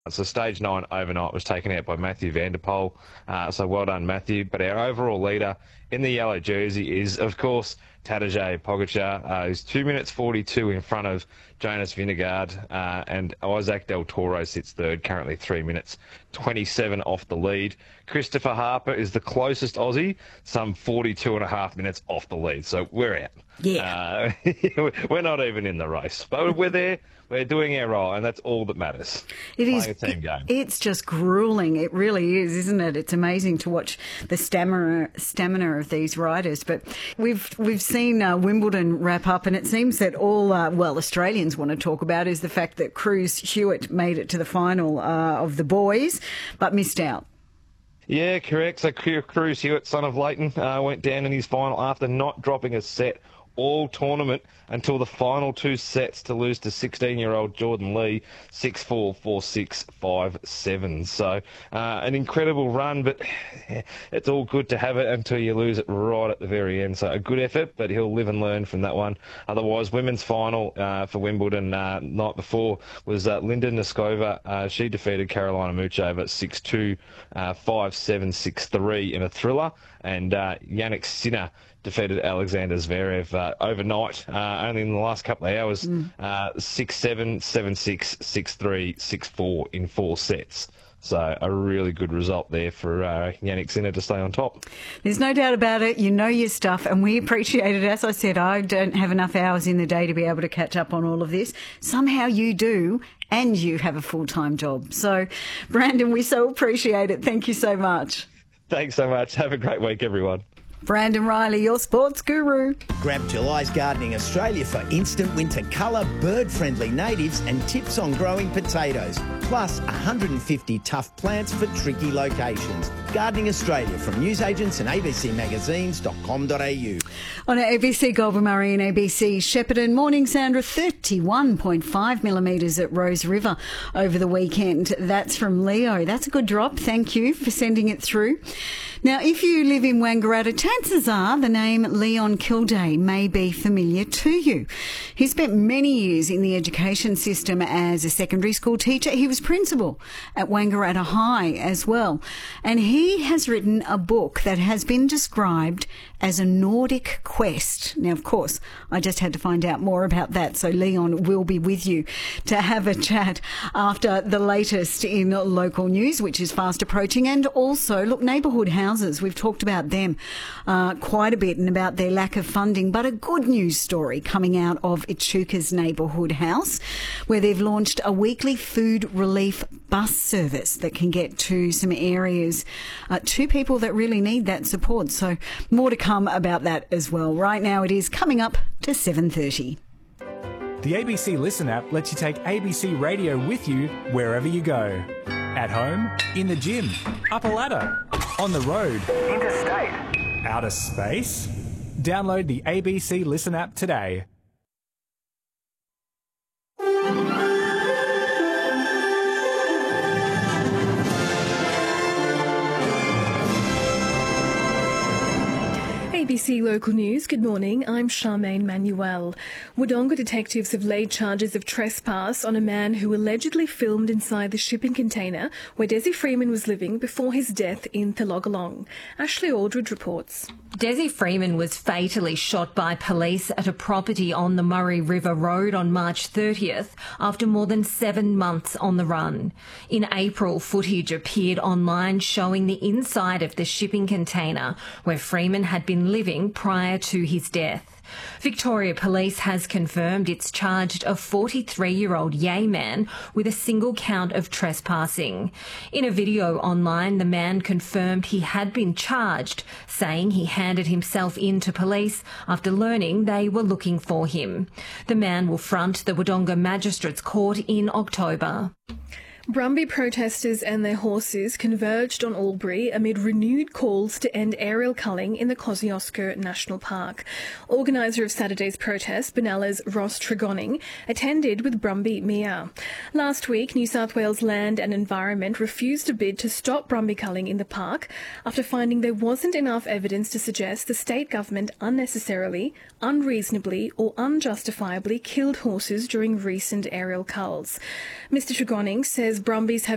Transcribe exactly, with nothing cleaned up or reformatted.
So stage nine overnight was taken out by Matthew van der Poel. Uh, so well done, Matthew. But our overall leader in the yellow jersey is, of course, Tadej Pogacar, uh, who's two minutes forty-two in front of Jonas Vingegaard, uh, and Isaac Del Toro sits third, currently three minutes twenty-seven off the lead. Christopher Harper is the closest Aussie, some forty-two and a half minutes off the lead. So we're out. Yeah. Uh, we're not even in the race, but we're there. We're doing our role, and that's all that matters. It Playing is. a team game. It's just grueling. It really is, isn't it? It's amazing to watch the stamina stamina of these riders. But we've we've seen uh, Wimbledon wrap up, and it seems that all uh, well Australians want to talk about is the fact that Cruz Hewitt made it to the final uh, of the boys, but missed out. Yeah, correct. So Cruz Hewitt, son of Leighton, uh, went down in his final after not dropping a set all tournament until the final two sets to lose to sixteen-year-old Jordan Lee, six four, four six, five seven. So uh, an incredible run, but it's all good to have it until you lose it right at the very end. So a good effort, but he'll live and learn from that one. Otherwise, women's final uh, for Wimbledon uh, night before was uh, Linda Noskova. Uh, she defeated Carolina Muchova six two, uh, five seven, six three in a thriller, and uh, Yannick Sinner defeated Alexander Zverev uh, overnight, uh, only in the last couple of hours, mm. uh, six seven, seven six, six three, six four in four sets. So a really good result there for uh, Yannick Sinner to stay on top. There's no doubt about it. You know your stuff, and we appreciate it. As I said, I don't have enough hours in the day to be able to catch up on all of this. Somehow you do, and you have a full-time job. So, Brandon, we so appreciate it. Thank you so much. Thanks so much. Have a great week, everyone. Brandon Riley, your sports guru. Grab July's Gardening Australia for instant winter colour, bird-friendly natives and tips on growing potatoes. Plus one hundred fifty tough plants for tricky locations. Gardening Australia from newsagents and a b c magazines dot com dot a u. On A B C Goulburn Murray and A B C Shepparton, morning Sandra, thirty-one point five millimetres at Rose River over the weekend. That's from Leo. That's a good drop. Thank you for sending it through. Now, if you live in Wangaratta, chances are the name Leon Kilday may be familiar to you. He spent many years in the education system as a secondary school teacher. He was principal at Wangaratta High as well. And he has written a book that has been described as a Nordic quest. Now, of course, I just had to find out more about that. So Leon will be with you to have a chat after the latest in local news, which is fast approaching. And also, look, neighbourhood houses. We've talked about them uh, quite a bit and about their lack of funding, but a good news story coming out of Echuca's neighbourhood house, where they've launched a weekly food relief bus service that can get to some areas, uh, to people that really need that support. So more to come about that as well. Right now it is coming up to seven thirty. The A B C Listen app lets you take A B C Radio with you wherever you go. At home, in the gym, up a ladder, on the road, interstate, outer space. Download the A B C Listen app today. A B C Local News, good morning, I'm Charmaine Manuel. Wodonga detectives have laid charges of trespass on a man who allegedly filmed inside the shipping container where Desi Freeman was living before his death in Thaloggalong. Ashley Aldred reports. Desi Freeman was fatally shot by police at a property on the Murray River Road on March thirtieth after more than seven months on the run. In April, footage appeared online showing the inside of the shipping container where Freeman had been living prior to his death. Victoria Police has confirmed it's charged a forty-three-year-old Yay man with a single count of trespassing. In a video online, the man confirmed he had been charged, saying he handed himself in to police after learning they were looking for him. The man will front the Wodonga Magistrates Court in October. Brumby protesters and their horses converged on Albury amid renewed calls to end aerial culling in the Kosciuszko National Park. Organiser of Saturday's protest, Benella's Ross Tregonning, attended with Brumby Mia. Last week, New South Wales Land and Environment refused a bid to stop Brumby culling in the park after finding there wasn't enough evidence to suggest the state government unnecessarily, unreasonably or unjustifiably killed horses during recent aerial culls. Mr Tregonning says Brumbies have